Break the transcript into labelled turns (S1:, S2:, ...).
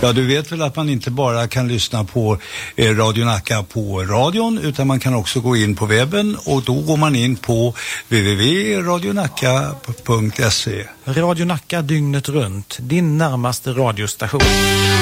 S1: Ja, du vet väl att man inte bara kan lyssna på Radio Nacka på radion, utan man kan också gå in på webben, och då går man in på www.radionacka.se.
S2: Radio Nacka dygnet runt, din närmaste radiostation.